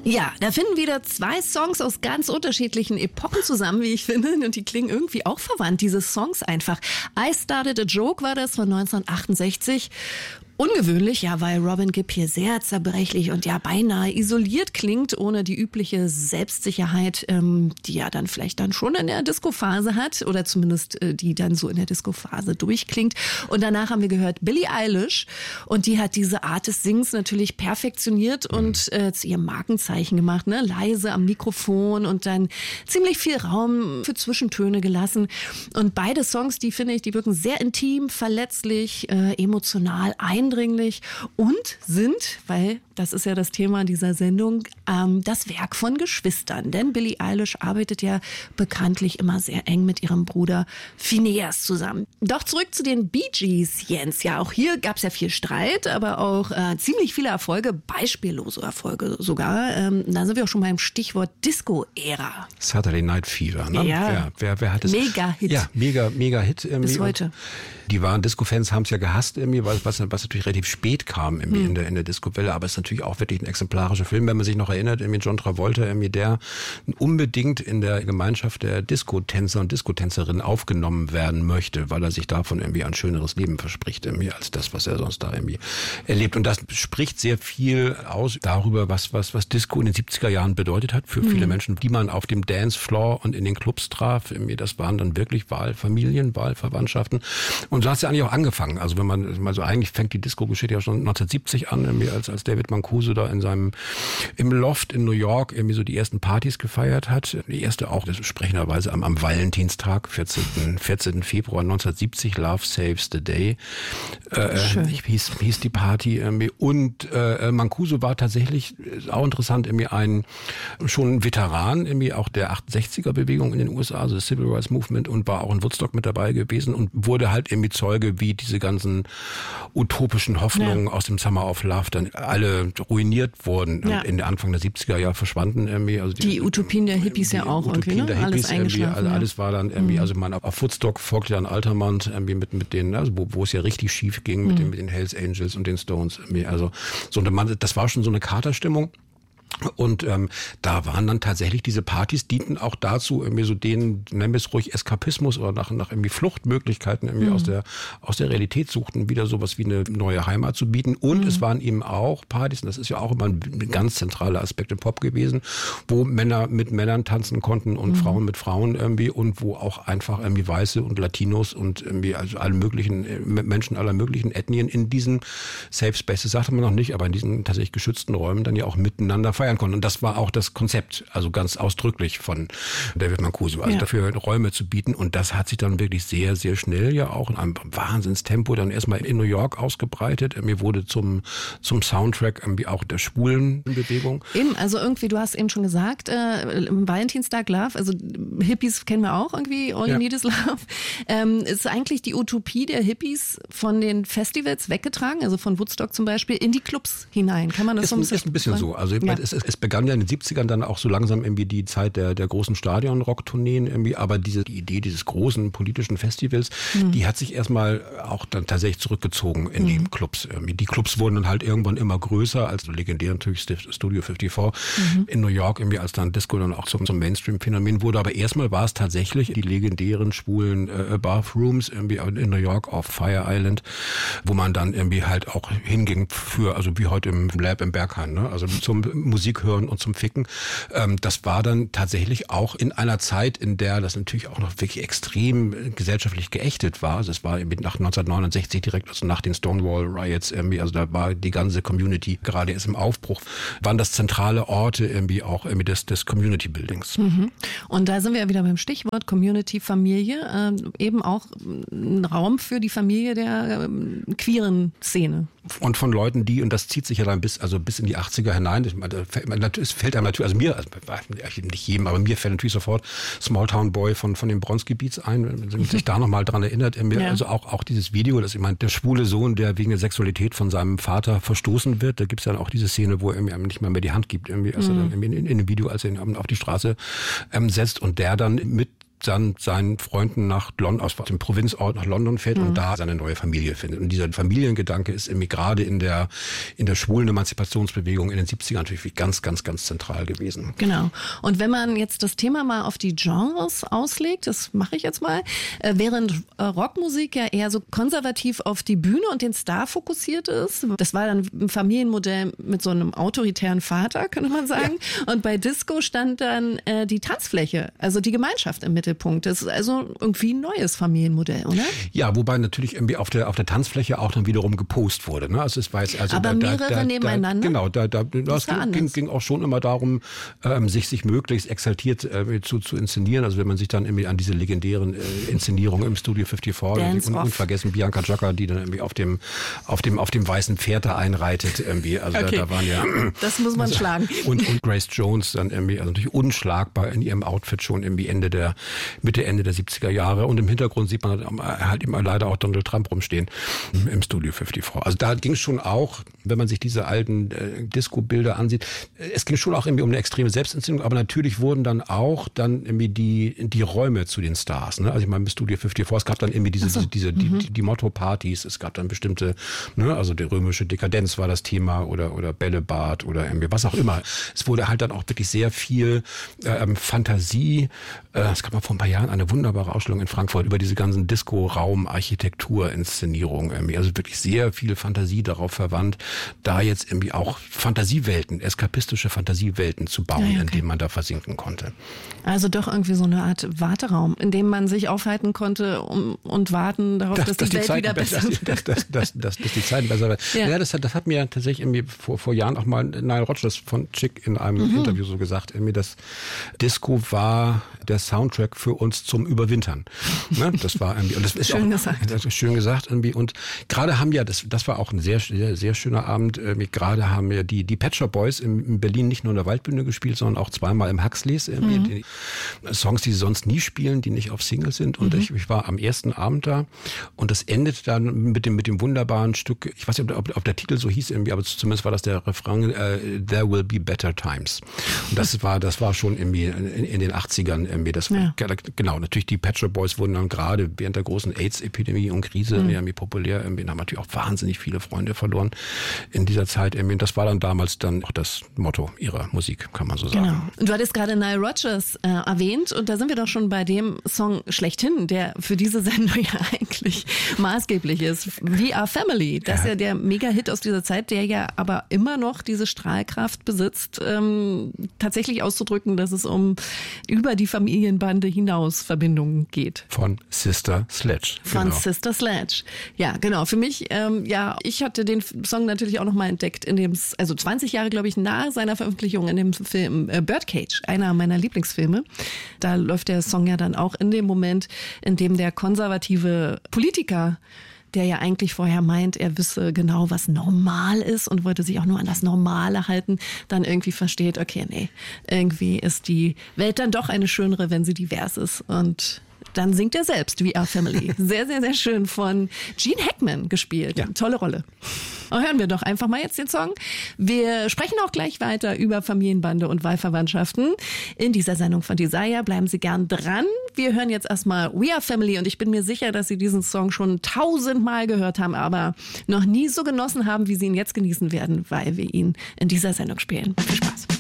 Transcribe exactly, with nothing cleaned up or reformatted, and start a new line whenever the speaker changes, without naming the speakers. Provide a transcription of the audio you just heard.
Ja, da finden wieder zwei Songs aus ganz unterschiedlichen Epochen zusammen, wie ich finde. Und die klingen irgendwie auch verwandt, diese Songs einfach. I Started a Joke war das von neunzehnhundertachtundsechzig. Ungewöhnlich, ja, weil Robin Gibb hier sehr zerbrechlich und ja beinahe isoliert klingt, ohne die übliche Selbstsicherheit, ähm, die er dann vielleicht dann schon in der Disco-Phase hat oder zumindest äh, die dann so in der Disco-Phase durchklingt. Und danach haben wir gehört Billie Eilish und die hat diese Art des Singens natürlich perfektioniert und äh, zu ihrem Markenzeichen gemacht, ne? Leise am Mikrofon und dann ziemlich viel Raum für Zwischentöne gelassen. Und beide Songs, die finde ich, die wirken sehr intim, verletzlich, äh, emotional ein eindringlich und sind, weil das ist ja das Thema dieser Sendung, ähm, das Werk von Geschwistern. Denn Billie Eilish arbeitet ja bekanntlich immer sehr eng mit ihrem Bruder Phineas zusammen. Doch zurück zu den Bee Gees, Jens. Ja, auch hier gab es ja viel Streit, aber auch äh, ziemlich viele Erfolge, beispiellose Erfolge sogar. Ähm, da sind wir auch schon beim Stichwort Disco-Ära.
Saturday Night Fever, ne?
Ja,
wer, wer, wer hat es?
Mega-Hit.
Ja, mega, mega Hit. Irgendwie.
Bis heute.
Die wahren Disco-Fans haben es ja gehasst, irgendwie, was, was, was natürlich relativ spät kam irgendwie hm. in der, in der Disco-Welle, aber es ist natürlich auch wirklich ein exemplarischer Film, wenn man sich noch erinnert, irgendwie John Travolta, irgendwie der unbedingt in der Gemeinschaft der Disco-Tänzer und Disco-Tänzerinnen aufgenommen werden möchte, weil er sich davon irgendwie ein schöneres Leben verspricht, irgendwie, als das, was er sonst da irgendwie erlebt. Und das spricht sehr viel aus darüber, was, was, was Disco in den siebziger Jahren bedeutet hat für hm. viele Menschen, die man auf dem Dancefloor und in den Clubs traf. Irgendwie, das waren dann wirklich Wahlfamilien, Wahlverwandtschaften. Und so hat es ja eigentlich auch angefangen. Also wenn man mal so, eigentlich fängt die Disco-Geschichte ja schon neunzehnhundertsiebzig an, irgendwie als, als David Mancuso da in seinem, im Loft in New York irgendwie so die ersten Partys gefeiert hat. Die erste auch, das sprechenderweise am, am Valentinstag, vierzehnten Februar neunzehnhundertsiebzig, Love Saves the Day. Äh, hieß, hieß die Party irgendwie. Und äh, Mancuso war tatsächlich, auch interessant, irgendwie ein schon Veteran irgendwie auch der achtundsechziger-Bewegung in den U S A, also das Civil Rights Movement, und war auch in Woodstock mit dabei gewesen und wurde halt irgendwie Zeuge, wie diese ganzen utopischen Hoffnungen ja. aus dem Summer of Love dann alle ruiniert wurden ja. und in der Anfang der siebziger Jahre verschwanden irgendwie. Also die,
die Utopien der Hippies ja auch
Utopien
irgendwie,
der
ne?
Hippies
Alles eingeschlafen.
Also alles war dann irgendwie, mhm. also man auf Woodstock folgte dann Altamont irgendwie mit mit den, also wo, wo es ja richtig schief ging mhm. mit den mit den Hells Angels und den Stones irgendwie. Also so eine, das war schon so eine Katerstimmung. Und ähm, da waren dann tatsächlich diese Partys, dienten auch dazu, irgendwie so den, nennen wir es ruhig, Eskapismus oder nach, nach irgendwie Fluchtmöglichkeiten irgendwie mhm. aus der aus der Realität suchten, wieder sowas wie eine neue Heimat zu bieten. Und mhm. es waren eben auch Partys, und das ist ja auch immer ein ganz zentraler Aspekt im Pop gewesen, wo Männer mit Männern tanzen konnten und mhm. Frauen mit Frauen irgendwie und wo auch einfach irgendwie Weiße und Latinos und irgendwie also alle möglichen Menschen aller möglichen Ethnien in diesen Safe Spaces, sagte man noch nicht, aber in diesen tatsächlich geschützten Räumen dann ja auch miteinander feiern konnten. Und das war auch das Konzept, also ganz ausdrücklich von David Mancuso, also ja. dafür Räume zu bieten. Und das hat sich dann wirklich sehr, sehr schnell ja auch in einem Wahnsinnstempo dann erstmal in New York ausgebreitet. Mir wurde zum zum Soundtrack irgendwie auch der schwulen Bewegung.
Eben, also irgendwie, du hast eben schon gesagt, äh, Valentinstag Love, also Hippies kennen wir auch irgendwie, All You ja. Need Is Love. Ähm, ist eigentlich die Utopie der Hippies von den Festivals weggetragen, also von Woodstock zum Beispiel, in die Clubs hinein. Kann man das
ist,
so ein bisschen
ist ein bisschen sagen? so. Also ja. es, es, es begann ja in den siebzigern dann auch so langsam irgendwie die Zeit der, der großen Stadion-Rock-Tourneen irgendwie, aber diese die Idee dieses großen politischen Festivals, mhm. die hat sich erstmal auch dann tatsächlich zurückgezogen in mhm. die Clubs. Irgendwie. Die Clubs wurden dann halt irgendwann immer größer, als legendär natürlich Studio fünfundfünfzig mhm. in New York irgendwie, als dann Disco dann auch zum, zum Mainstream-Phänomen wurde, aber erstmal war es tatsächlich die legendären schwulen äh, Bathrooms irgendwie in New York auf Fire Island, wo man dann irgendwie halt auch hinging für, also wie heute im Lab im Berghain, ne? Also zum Musik hören und zum Ficken. Ähm, das war dann tatsächlich auch in einer Zeit, in der das natürlich auch noch wirklich extrem gesellschaftlich geächtet war. Also es war eben nach neunzehnhundertneunundsechzig direkt, also nach den Stonewall Riots irgendwie, also da war die ganze Community gerade erst im Aufbruch, waren das zentrale Orte irgendwie auch irgendwie des, des Community Buildings.
Mhm. Und da sind wir ja wieder beim Stichwort Community, Familie, äh, eben auch ein Raum für die Familie der äh, queeren Szene.
Und von Leuten, die, und das zieht sich ja dann bis, also bis in die achtziger hinein, ich meine, es fällt einem natürlich, also mir, also nicht jedem, aber mir fällt natürlich sofort Small Town Boy von, von dem Bronx-Gebiets ein, wenn man sich da nochmal dran erinnert, ja. also auch, auch dieses Video, dass ich meine, der schwule Sohn, der wegen der Sexualität von seinem Vater verstoßen wird, da gibt's dann auch diese Szene, wo er ihm nicht mal mehr die Hand gibt, irgendwie, also mhm. dann in, in dem Video, als er ihn auf die Straße ähm, setzt und der dann mit dann seinen Freunden nach London, aus dem Provinzort nach London fährt mhm. und da seine neue Familie findet. Und dieser Familiengedanke ist irgendwie gerade in der, in der schwulen Emanzipationsbewegung in den siebzigern natürlich ganz, ganz, ganz zentral gewesen.
Genau. Und wenn man jetzt das Thema mal auf die Genres auslegt, das mache ich jetzt mal, äh, während äh, Rockmusik ja eher so konservativ auf die Bühne und den Star fokussiert ist, das war dann ein Familienmodell mit so einem autoritären Vater, könnte man sagen. Ja. Und bei Disco stand dann äh, die Tanzfläche, also die Gemeinschaft im Mittelpunkt. Das ist also irgendwie ein neues Familienmodell, oder?
Ja, wobei natürlich irgendwie auf der auf der Tanzfläche auch dann wiederum gepost wurde. Ne? Also es war jetzt, also
aber
da,
mehrere
da, da,
nebeneinander?
Da, genau, da, da, das ging, ging, ging auch schon immer darum, ähm, sich sich möglichst exaltiert äh, zu, zu inszenieren. Also wenn man sich dann irgendwie an diese legendären äh, Inszenierungen im Studio fünfundvierzig und unvergessen Bianca Giacca, die dann irgendwie auf dem auf dem auf dem weißen Pferd da einreitet irgendwie. Also
okay.
da, da waren ja
das muss man also, schlagen.
Und, und Grace Jones dann irgendwie, also natürlich unschlagbar in ihrem Outfit schon irgendwie Ende der Mitte Ende der siebziger Jahre. Und im Hintergrund sieht man halt immer leider auch Donald Trump rumstehen im Studio fünfundvierzig. Also da ging es schon auch, wenn man sich diese alten äh, Disco-Bilder ansieht, es ging schon auch irgendwie um eine extreme Selbstinszenierung, aber natürlich wurden dann auch dann irgendwie die die Räume zu den Stars. Ne? Also ich meine, im Studio fünfundvierzig, es gab dann irgendwie diese, so. diese, diese mhm. die, die Motto-Partys, es gab dann bestimmte, ne, also die römische Dekadenz war das Thema oder oder Bällebad oder irgendwie was auch immer. Es wurde halt dann auch wirklich sehr viel ähm, Fantasie. Äh, es gab mal vor ein paar Jahren eine wunderbare Ausstellung in Frankfurt über diese ganzen Disco-Raum-Architektur-Inszenierungen. Irgendwie. Also wirklich sehr viel Fantasie darauf verwandt, da jetzt irgendwie auch Fantasiewelten, eskapistische Fantasiewelten zu bauen, ja, okay. in denen man da versinken konnte.
Also doch irgendwie so eine Art Warteraum, in dem man sich aufhalten konnte um, und warten darauf, das, dass, dass die, die Welt wieder besser wird.
Dass, dass, dass, dass, dass die Zeiten besser werden. Ja, ja das, hat, das hat mir tatsächlich irgendwie vor, vor Jahren auch mal Nile Rodgers von Chick in einem mhm. Interview so gesagt, irgendwie das Disco war der Soundtrack für uns zum Überwintern. Ne? Das war irgendwie, und das ist
schön
auch,
gesagt.
Das ist schön gesagt irgendwie. Und gerade haben ja, das, das war auch ein sehr, sehr, sehr schöner Abend. Irgendwie gerade haben ja die, die Pet Shop Boys in, in Berlin nicht nur in der Waldbühne gespielt, sondern auch zweimal im Huxleys. Mhm. Die, Songs, die sie sonst nie spielen, die nicht auf Single sind. Und mhm. ich, ich war am ersten Abend da und das endet dann mit dem, mit dem wunderbaren Stück, ich weiß nicht, ob, ob der Titel so hieß irgendwie, aber zumindest war das der Refrain, äh, There Will Be Better Times. Und das war, das war schon irgendwie in, in den achtzigern irgendwie, das war, ja. genau, natürlich die Pet Shop Boys wurden dann gerade während der großen AIDS-Epidemie und Krise mhm. irgendwie populär, irgendwie, haben natürlich auch wahnsinnig viele Freunde verloren in dieser Zeit irgendwie. Und das war dann damals dann auch das Motto ihrer Musik, kann man so sagen.
Genau. Und du hattest gerade Nile Rodgers äh, erwähnt und da sind wir doch schon bei dem Song schlechthin, der für diese Sendung ja eigentlich maßgeblich ist. We Are Family. Das ja. ist ja der Mega-Hit aus dieser Zeit, der ja aber immer noch diese Strahlkraft besitzt, ähm, tatsächlich auszudrücken, dass es um über die Familienbande hinaus Verbindungen geht.
Von Sister Sledge.
Von
genau.
Sister Sledge. Ja, genau. Für mich, ähm, ja, ich hatte den Song natürlich auch nochmal entdeckt in dem, also zwanzig Jahre, glaube ich, nach seiner Veröffentlichung in dem Film äh, Birdcage, einer meiner Lieblingsfilme. Da läuft der Song ja dann auch in dem Moment, in dem der konservative Politiker, der ja eigentlich vorher meint, er wisse genau, was normal ist und wollte sich auch nur an das Normale halten, dann irgendwie versteht, okay, nee, irgendwie ist die Welt dann doch eine schönere, wenn sie divers ist. Und dann singt er selbst We Are Family. Sehr, sehr, sehr schön von Gene Hackman gespielt. Ja. Tolle Rolle. Und hören wir doch einfach mal jetzt den Song. Wir sprechen auch gleich weiter über Familienbande und Wahlverwandtschaften. In dieser Sendung von Desire bleiben Sie gern dran. Wir hören jetzt erstmal We Are Family und ich bin mir sicher, dass Sie diesen Song schon tausendmal gehört haben, aber noch nie so genossen haben, wie Sie ihn jetzt genießen werden, weil wir ihn in dieser Sendung spielen. Viel Spaß.